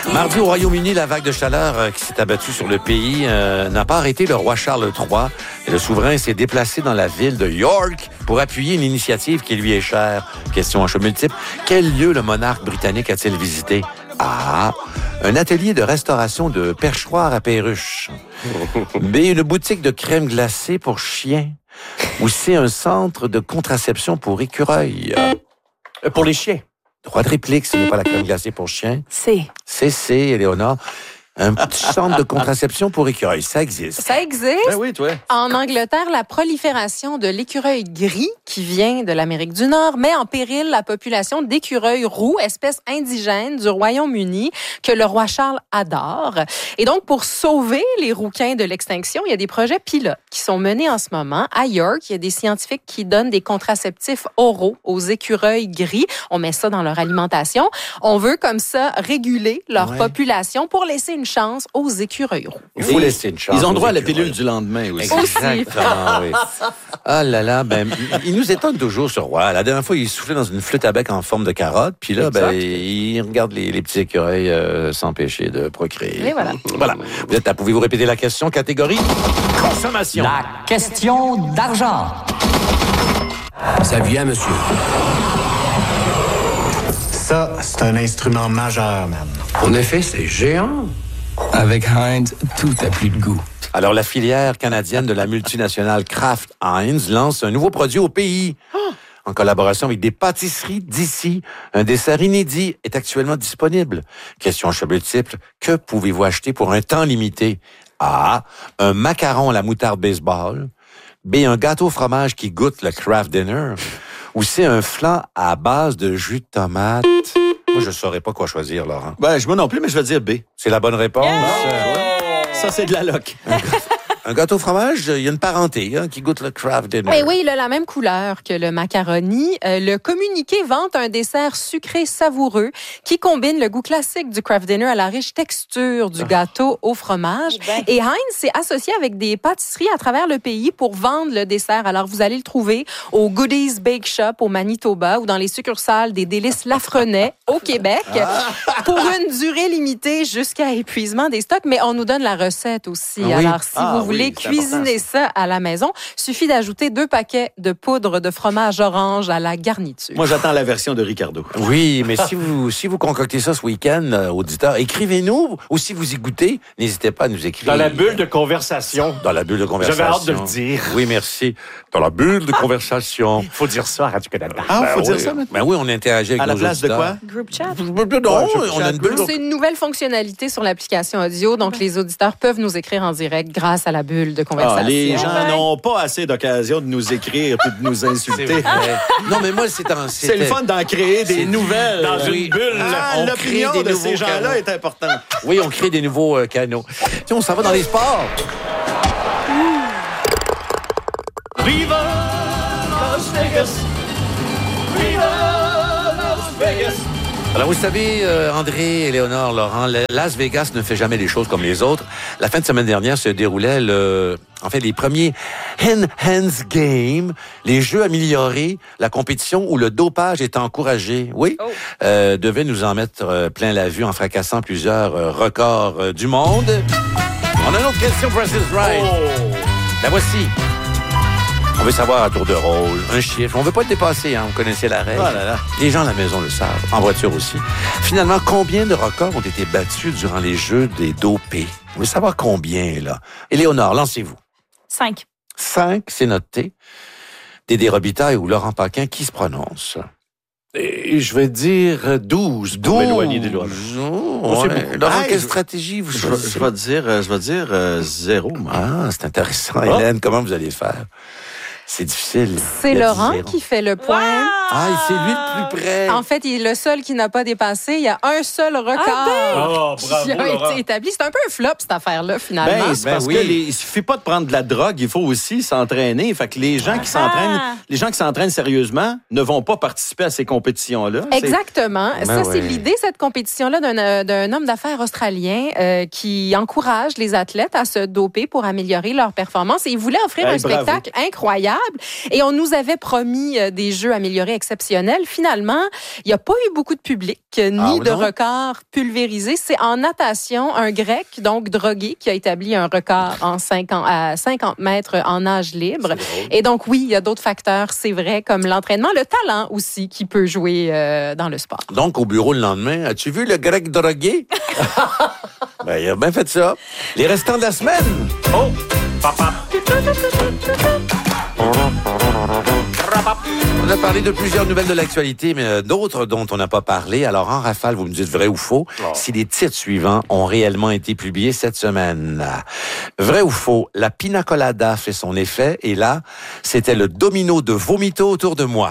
Mardi, au Royaume-Uni, la vague de chaleur qui s'est abattue sur le pays n'a pas arrêté le roi Charles III. Et le souverain s'est déplacé dans la ville de York pour appuyer une initiative qui lui est chère. Question en choix multiple. Quel lieu le monarque britannique a-t-il visité? A. Un atelier de restauration de perchoirs à perruches. B. Une boutique de crème glacée pour chiens. Ou C. Un centre de contraception pour écureuils. Pour les chiens. Droit de réplique, ce n'est pas la crème glacée pour chiens. C. C, Éléonore. Un petit centre de contraception pour écureuils. Ça existe. Ça existe. Ben oui, toi. En Angleterre, la prolifération de l'écureuil gris, qui vient de l'Amérique du Nord, met en péril la population d'écureuils roux, espèce indigène du Royaume-Uni, que le roi Charles adore. Et donc, pour sauver les rouquins de l'extinction, il y a des projets pilotes qui sont menés en ce moment. À York, il y a des scientifiques qui donnent des contraceptifs oraux aux écureuils gris. On met ça dans leur alimentation. On veut comme ça réguler leur population pour laisser une chance aux écureuils roux. Il faut laisser une chance. Ils ont droit à la écureuils. pilule du lendemain aussi. Exactement, oui. Ah là là, ben, il nous étonne toujours, ce roi. La dernière fois, il soufflait dans une flûte à bec en forme de carotte, puis là, ben, il regarde les petits écureuils s'empêcher de procréer. Et voilà. Voilà. Vous êtes là, pouvez-vous répéter la question? Catégorie consommation. La question d'argent. Ça vient, monsieur. Ça, c'est un instrument majeur, man. En effet, c'est géant. Avec Heinz, tout a plus de goût. Alors, la filière canadienne de la multinationale Kraft Heinz lance un nouveau produit au pays. En collaboration avec des pâtisseries d'ici, un dessert inédit est actuellement disponible. Question choix multiple, que pouvez-vous acheter pour un temps limité? A. Un macaron à la moutarde baseball. B. Un gâteau au fromage qui goûte le Kraft Dinner. Ou C. Un flan à base de jus de tomate. Moi, je ne saurais pas quoi choisir, Laurent. Ben, moi non plus, mais je vais dire B. C'est la bonne réponse. Ça, c'est de la loc. Un gâteau au fromage, il y a une parenté qui goûte le Kraft Dinner. Mais oui, il a la même couleur que le macaroni. Le communiqué vante un dessert sucré savoureux qui combine le goût classique du Kraft Dinner à la riche texture du gâteau au fromage. Et Heinz s'est associé avec des pâtisseries à travers le pays pour vendre le dessert. Alors, vous allez le trouver au Goodies Bake Shop au Manitoba ou dans les succursales des Délices Lafrenais au Québec pour une durée limitée jusqu'à épuisement des stocks. Mais on nous donne la recette aussi. Oui. Alors, si vous voulez c'est cuisiner ça à la maison, suffit d'ajouter 2 paquets de poudre de fromage orange à la garniture. Moi, j'attends la version de Ricardo. Oui, mais si vous concoctez ça ce week-end, auditeurs, écrivez-nous. Ou si vous y goûtez, n'hésitez pas à nous écrire. Dans la bulle de conversation. Dans la bulle de conversation. J'avais hâte de le dire. Oui, merci. Dans la bulle de conversation. Il faut dire ça à Radio-Canada. Ah, faut Ben dire oui. ça maintenant? Ben oui, on interagit avec À la nos place de auditeurs. quoi? Group chat. Non, on a une bulle. C'est une nouvelle fonctionnalité sur l'application audio, donc les auditeurs peuvent nous écrire en direct grâce à la bulle de conversation. Les gens n'ont pas assez d'occasion de nous écrire et de nous insulter. Non, mais moi, C'est le fun d'en créer des nouvelles. Dans une bulle. On L'opinion crée des de nouveaux ces gens-là canaux. est importante. Oui, on crée des nouveaux canaux. Tiens, on s'en va dans les sports. Viva Las Vegas! Viva Las Vegas! Alors, vous savez, André, Éléonore, Laurent, Las Vegas ne fait jamais les choses comme les autres. La fin de semaine dernière se déroulait les premiers Hands Games, les jeux améliorés, la compétition où le dopage est encouragé. Oui, devait nous en mettre plein la vue en fracassant plusieurs records du monde. On a une autre question, Price is Right. La voici. On veut savoir à tour de rôle, un chiffre. On veut pas le dépasser, hein. Vous connaissez la règle. Oh là là. Les gens à la maison le savent, en voiture aussi. Finalement, combien de records ont été battus durant les Jeux des dopés? Vous voulez savoir combien, là? Éléonore, lancez-vous. 5. 5, c'est noté. Dédé Robitaille ou Laurent Paquin, qui se prononce? Et je vais dire 12 pour m'éloigner des lois. Oh, c'est ouais. beaucoup. Laurent, Hey, quelle stratégie vous choisissez? Je vais dire 0, moi. Ah, c'est intéressant. Hélène, comment vous allez faire? C'est difficile. C'est Il y a Laurent 10 qui fait le point. Ah, c'est lui le plus près. En fait, il est le seul qui n'a pas dépassé. Il y a un seul record Oh, bravo, qui a Laurent. été établi. C'est un peu un flop, cette affaire-là, finalement. C'est parce que il suffit pas de prendre de la drogue, il faut aussi s'entraîner. Fait que les gens qui s'entraînent sérieusement ne vont pas participer à ces compétitions-là. Exactement. Ça, c'est ouais. l'idée, cette compétition-là, d'un homme d'affaires australien qui encourage les athlètes à se doper pour améliorer leur performance. Et il voulait offrir un Bravo. spectacle incroyable. incroyable. Et on nous avait promis des jeux améliorés exceptionnels. Finalement, il n'y a pas eu beaucoup de public, ni de records pulvérisés. C'est en natation, un Grec, donc drogué, qui a établi un record à 50 mètres en nage libre. Et donc, oui, il y a d'autres facteurs, c'est vrai, comme l'entraînement, le talent aussi, qui peut jouer dans le sport. Donc, au bureau le lendemain, as-tu vu le Grec drogué? Ben, il a bien fait ça. Les restants de la semaine. Oh, papa. On a parlé de plusieurs nouvelles de l'actualité, mais d'autres dont on n'a pas parlé. Alors, en rafale, vous me dites vrai ou faux, si les titres suivants ont réellement été publiés cette semaine. Vrai ou faux, la pina colada fait son effet, et là, c'était le domino de vomito autour de moi.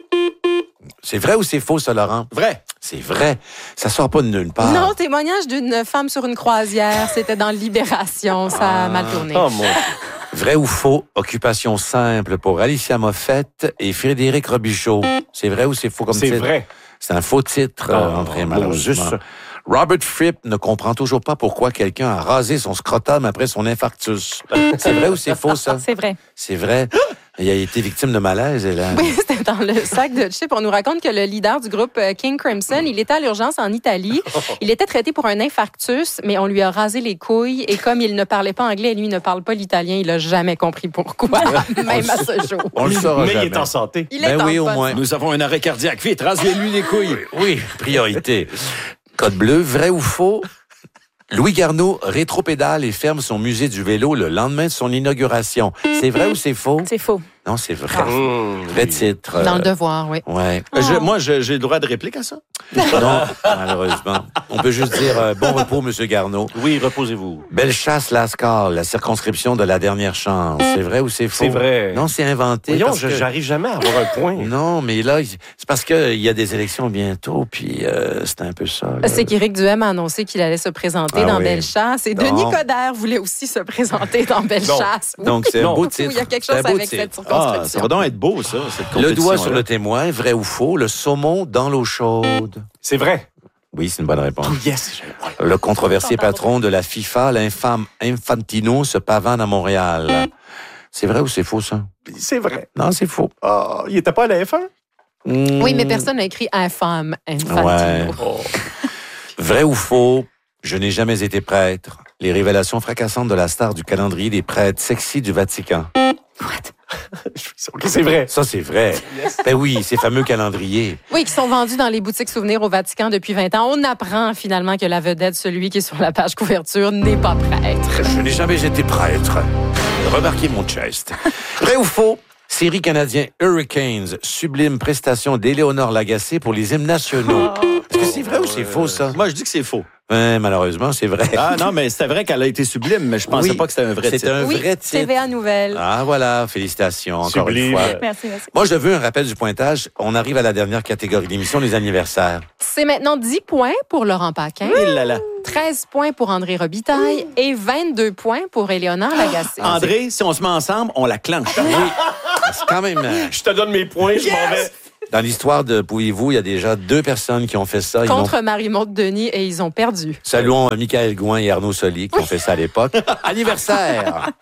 C'est vrai ou c'est faux, ça, Laurent? Vrai. C'est vrai. Ça sort pas de nulle part. Non, témoignage d'une femme sur une croisière. C'était dans Libération. Ça a mal tourné. Oh, mon Dieu. Vrai ou faux, occupation simple pour Alicia Moffett et Frédéric Robichaud. C'est vrai ou c'est faux comme titre? C'est vrai. C'est un faux titre, André, malheureusement. juste. Robert Fripp ne comprend toujours pas pourquoi quelqu'un a rasé son scrotum après son infarctus. C'est vrai ou c'est faux, ça? C'est vrai. C'est vrai. Il a été victime de malaise, là. Oui, c'était dans le sac de chips. On nous raconte que le leader du groupe King Crimson, il était à l'urgence en Italie. Il était traité pour un infarctus, mais on lui a rasé les couilles. Et comme il ne parlait pas anglais et lui ne parle pas l'italien, il n'a jamais compris pourquoi, même à ce jour. On le saura Mais jamais. il est en santé. Il est Ben en oui, au poste. moins. Nous avons un arrêt cardiaque. Vite, rasez-lui les couilles. Oui, priorité. Code bleu, vrai ou faux? Louis Garneau rétropédale et ferme son musée du vélo le lendemain de son inauguration. C'est vrai ou c'est faux? C'est faux. Non, c'est vrai. Vrai titre. Dans le devoir, oui. Ouais. Moi, j'ai le droit de réplique à ça? Non, malheureusement. On peut juste dire bon repos, Monsieur Garneau. Oui, reposez-vous. Bellechasse-Lascar, la circonscription de la dernière chance. C'est vrai ou c'est faux? C'est vrai. Non, c'est inventé. Voyons, parce que... j'arrive jamais à avoir un point. Non, mais là, c'est parce qu'il y a des élections bientôt, puis c'est un peu ça. Là. C'est qu'Éric Duhem a annoncé qu'il allait se présenter dans oui. Bellechasse. Et Non. Denis Coderre voulait aussi se présenter dans Bellechasse. Oui. Donc, c'est un beau Oui, titre. il y a quelque C'est un chose beau avec titre. cette circonscription. Ça va donc être beau, ça, cette compétition. Le doigt sur le témoin, vrai ou faux, le saumon dans l'eau chaude. C'est vrai. Oui, c'est une bonne réponse. Yes. Le controversé patron de la FIFA, l'infâme Infantino, se pavane à Montréal. C'est vrai ou c'est faux, ça? C'est vrai. Non, c'est faux. Ah, il était pas à la F1? Oui, mais personne n'a écrit infâme, Infantino. Ouais. Vrai ou faux, je n'ai jamais été prêtre. Les révélations fracassantes de la star du calendrier des prêtres sexy du Vatican. OK, c'est vrai. Ça, c'est vrai. Ben oui, ces fameux calendriers. Oui, qui sont vendus dans les boutiques souvenirs au Vatican depuis 20 ans. On apprend finalement que la vedette, celui qui est sur la page couverture, n'est pas prêtre. Je n'ai jamais été prêtre. Remarquez mon chest. Vrai ou faux? Série canadien Hurricanes, sublime prestation d'Éléonore Lagacé pour les hymnes nationaux. Est-ce que c'est vrai ou c'est faux, ça? Moi, je dis que c'est faux. Malheureusement, c'est vrai. Ah non, mais c'était vrai qu'elle a été sublime, mais je pensais Oui, pas que c'était un vrai c'est titre. un Oui, vrai titre. TVA Nouvelle. Ah, voilà. Félicitations, encore Sublime. une fois. Merci, merci. Moi, je veux un rappel du pointage. On arrive à la dernière catégorie de l'émission, les anniversaires. C'est maintenant 10 points pour Laurent Paquin, Il là là. 13 points pour André Robitaille et 22 points pour Éléonore Lagacé. André, si on se met ensemble, on la clenche. C'est quand même... Je te donne mes points, je m'en vais. Dans l'histoire de Pouvez-vous, il y a déjà 2 personnes qui ont fait ça. Ils Contre Marie-Maude Denis et ils ont perdu. Saluons Michael Gouin et Arnaud Soli qui ont fait ça à l'époque. Anniversaire!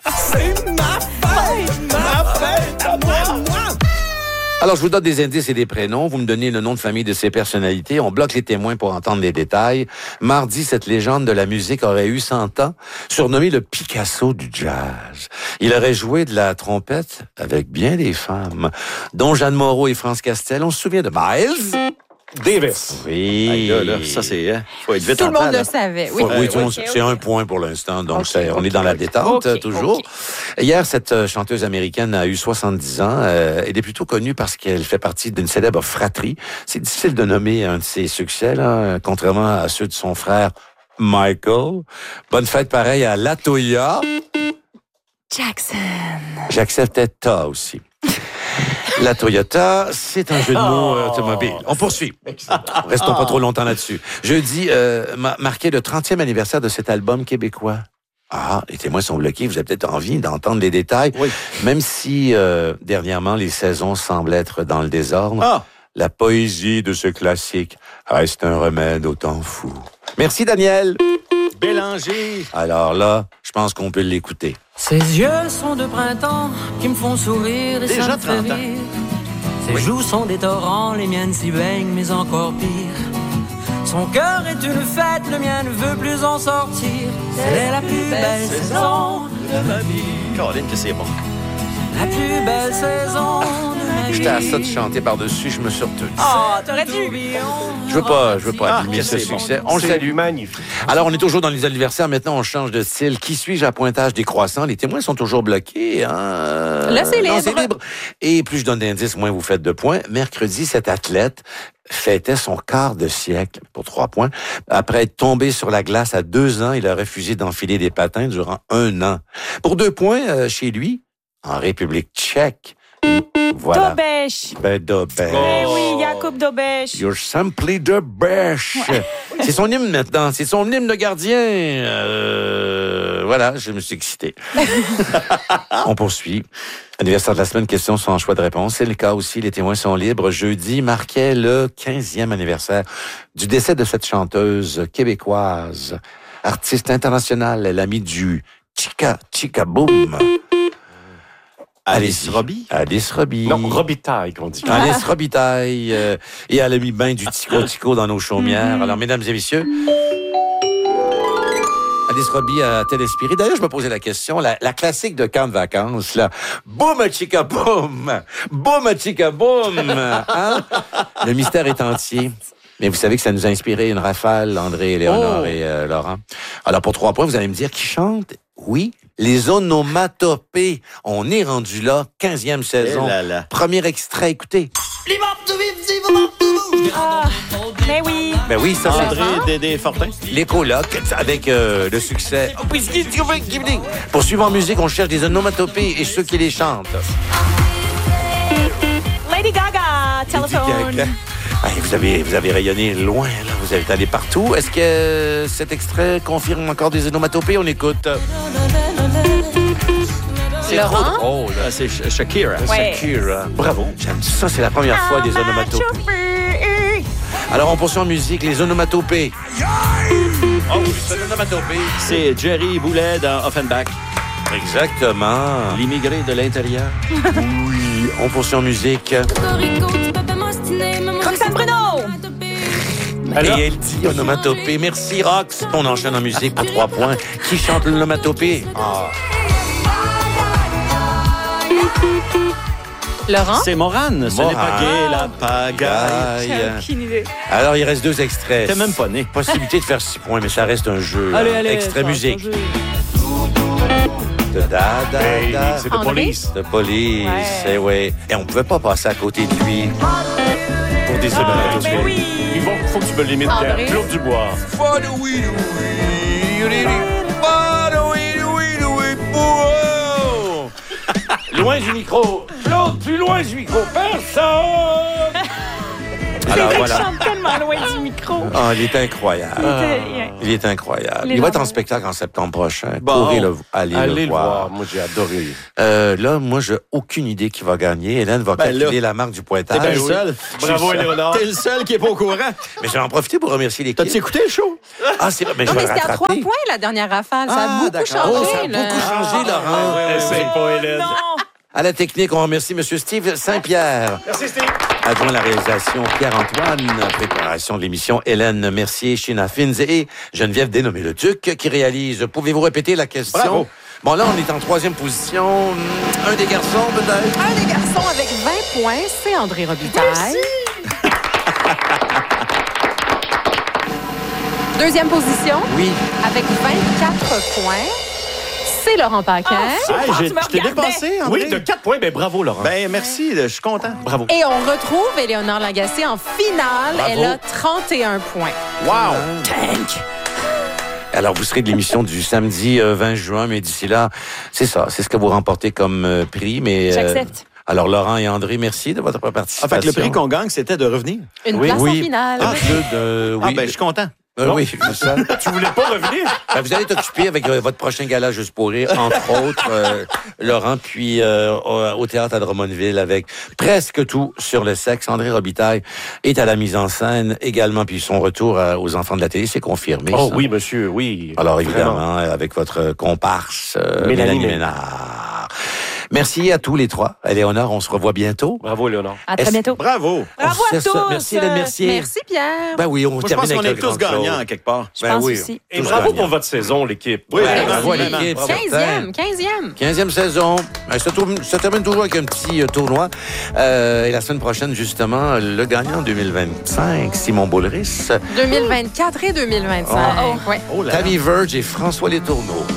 Alors, je vous donne des indices et des prénoms. Vous me donnez le nom de famille de ces personnalités. On bloque les témoins pour entendre les détails. Mardi, cette légende de la musique aurait eu 100 ans, surnommé le Picasso du jazz. Il aurait joué de la trompette avec bien des femmes, dont Jeanne Moreau et France Castel. On se souvient de Miles? Davis. Oui. Là, ça, c'est... faut être vite Tout en le monde temps, là. le savait. Oui, Oui, tout le monde, Ok, c'est ok. un point pour l'instant, donc Ok, on est dans la détente ok, toujours. ok. Hier, cette chanteuse américaine a eu 70 ans. Elle est plutôt connue parce qu'elle fait partie d'une célèbre fratrie. C'est difficile de nommer un de ses succès, là, contrairement à ceux de son frère Michael. Bonne fête pareil à Latoya. Jackson. J'acceptais Ta aussi. La Toyota, c'est un jeu de mots automobile. On poursuit. Restons pas trop longtemps là-dessus. Jeudi marquait le 30e anniversaire de cet album québécois. Ah, les témoins sont bloqués. Vous avez peut-être envie d'entendre les détails. Oui. Même si, dernièrement, les saisons semblent être dans le désordre, Ah! la poésie de ce classique reste un remède au temps fou. Merci, Daniel. Bélanger. Alors là, je pense qu'on peut l'écouter. Ses yeux sont de printemps qui me font sourire et Déjà ça me fait 30 ans. rire. Ses joues sont des torrents, les miennes s'y baignent, mais encore pire. Son cœur est une fête, le mien ne veut plus en sortir. C'est la plus belle saison de ma vie. Caroline, que c'est bon. La plus belle saison de ma vie. J'étais à ça de chanter par-dessus, je me suis retenu. Oh, t'aurais dû. Je veux pas abîmer que ce c'est bon. succès. On le salue. Magnifique. Alors, on est toujours dans les anniversaires. Maintenant, on change de style. Qui suis-je à pointage décroissant? Les témoins sont toujours bloqués. Hein? Là, c'est libre. Et plus je donne d'indices, moins vous faites de points. Mercredi, cet athlète fêtait son quart de siècle pour 3 points. Après être tombé sur la glace à 2 ans, il a refusé d'enfiler des patins durant 1 an. Pour 2 points, chez lui, en République tchèque. Voilà. Dobèche. Ben, Dobèche. Eh oui, Jakub Dobèche. You're simply the best. C'est son hymne maintenant. C'est son hymne de gardien. Voilà, je me suis excité. On poursuit. Anniversaire de la semaine, questions sans choix de réponse. C'est le cas aussi, les témoins sont libres. Jeudi marquait le 15e anniversaire du décès de cette chanteuse québécoise, artiste internationale, l'amie du Chica Boom. Alice Robbie. Alice Robbie. Non, Robitaille, qu'on dit. Alice Robitaille. Et elle a mis bien du tico-tico dans nos chaumières. Alors, mesdames et messieurs, Alice Robbie a-t-elle inspiré? D'ailleurs, je me posais la question, la classique de camp de vacances, là. Boum, chica, boum! Boum, chica, boum! Hein? Le mystère est entier. Mais vous savez que ça nous a inspiré une rafale, André, Éléonore et Laurent. Alors, pour 3 points, vous allez me dire qui chante? Oui, les onomatopées. On est rendu là, 15e saison. Eh là là. Premier extrait, écoutez. Ah, mais oui. Ben oui, ça, c'est André Dédé Fortin. les colocs avec le succès. Pour suivre en musique, on cherche des onomatopées et ceux qui les chantent. Lady Gaga, téléphone. Hey, vous avez rayonné loin, là. Vous êtes allé partout. Est-ce que cet extrait confirme encore des onomatopées? On écoute. C'est Laurent? trop drôle. Ah, c'est Shakira. Ouais. Shakira. Bravo. J'aime ça, c'est la première fois des onomatopées. Alors, on poursuit en musique, les onomatopées. Oh oui, c'est l'onomatopée. C'est Jerry Boulet dans Offenbach. Exactement. L'immigré de l'intérieur. Oui, on poursuit en musique. Roxane Bruno. Et elle dit onomatopée. Merci, Rox. On enchaîne en musique pour 3 points. Qui chante l'onomatopée? Ah. Laurent? C'est Morane. Ce n'est pas gay, la pagaille. Aïe. Aucune idée. Alors, il reste 2 extraits. T'es même pas né. Possibilité de faire 6 points, mais ça reste un jeu. Allez, hein. allez. Extrait ça, musique. ça, Hey, c'est de André? police. De police, Ouais. eh ouais. Et on pouvait pas passer à côté de lui. Pour des Ah, onomatopées. mais oui. Faut que tu me limites, André? Claude Dubois. Loin du micro. Claude, plus loin du micro. Personne! Alors, Il voilà. chante tellement loin du micro. Ah, il est incroyable. Il est incroyable. Les Il va être en enfants. spectacle en septembre prochain. Bon. Courez aller Allez le voir. Moi, j'ai adoré. Là, moi, j'ai aucune idée qui va gagner. Hélène va Ben calculer là. la marque du T'es pointage. bien le seul. Bravo, Éléonore. T'es le seul qui est pas au courant. Mais je vais en profiter pour remercier l'équipe. T'as-tu écouté le show? Ah, c'est vrai. Mais Non, je mais vais le c'était à 3 rattraper. points, la dernière rafale. Ça a Ah, beaucoup d'accord. changé. Oh, ça a là. beaucoup changé, Laurent. Essaye pas, Hélène. Non. À la technique, on remercie M. Steve Saint-Pierre. Merci, Steve. Adjoint à la réalisation, Pierre-Antoine. Préparation de l'émission, Hélène Mercier, Sheena Fins et Geneviève Dénommé-le-Duc qui réalise. Pouvez-vous répéter la question? Bravo. Bon, là, on est en 3e position. Un des garçons, peut-être? Un des garçons avec 20 points, c'est André Robitaille. Deuxième position, Oui. avec 24 points, c'est Laurent Paquin. Hey, tu me je t'ai regardais. dépassé, André. Oui, de 4 points. Ben, bravo, Laurent. Ben, merci. Je suis content. bravo. Et on retrouve Éléonore Lagacé en finale. Bravo. Elle a 31 points. Wow. Alors, vous serez de l'émission du samedi 20 juin, mais d'ici là, c'est ça. C'est ce que vous remportez comme prix. Mais J'accepte. alors, Laurent et André, merci de votre participation. En fait, le prix qu'on gagne, c'était de revenir. Une Oui, place oui. en finale. Ah, oui. Ah, ben, je suis content. Oui, c'est ça. Tu voulais pas revenir? Vous allez t'occuper avec votre prochain gala Juste pour rire, entre autres, Laurent, puis au Théâtre à Drummondville avec presque tout sur le sexe. André Robitaille est à la mise en scène également, puis son retour aux enfants de la télé, c'est confirmé. Oh ça. oui, monsieur, oui. Alors évidemment, avec votre comparse, Mélanie Ménard. Merci à tous les trois. Éléonore, on se revoit bientôt. Bravo, Léonore. À très bientôt. Bravo. Bravo à C'est ça. tous. Merci, Hélène Mercier. Merci, Pierre. Ben oui, on Moi, je termine pense qu'on avec est le tous grand Claude. gagnants, quelque part. Je pense oui. aussi. Et Tous bravo gagnants. pour votre saison, l'équipe. Oui, Ouais, vraiment, bravo à vraiment. l'équipe. Bravo. 15e. 15e saison. Ça termine toujours avec un petit tournoi. Et la semaine prochaine, justement, le gagnant 2025, Simon Boulris. 2024 et 2025. Oh. Ouais. Oh là là. Tammy Verge et François Letourneau.